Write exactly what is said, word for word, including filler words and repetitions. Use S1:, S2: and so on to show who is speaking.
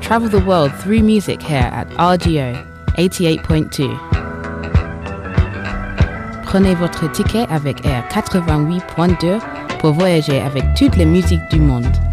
S1: Travel the world through music here at R G O eighty-eight point two. Prenez votre ticket avec Air quatre-vingt-huit point deux pour voyager avec toutes les musiques du monde.